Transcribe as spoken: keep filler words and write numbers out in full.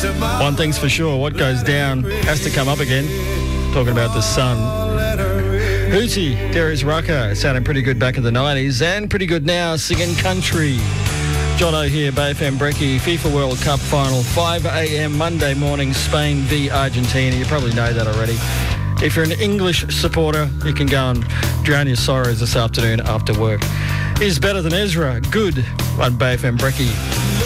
One thing's for sure, what goes down has to come up again. Talking about the sun. Hootie, Darius Rucker, sounding pretty good back in the nineties and pretty good now, singing country. Jono here, Bay F M Brekkie, FIFA World Cup final, five a.m. Monday morning, Spain v Argentina. You probably know that already. If you're an English supporter, you can go and drown your sorrows this afternoon after work. Is Better Than Ezra, good on Bay F M Brekkie.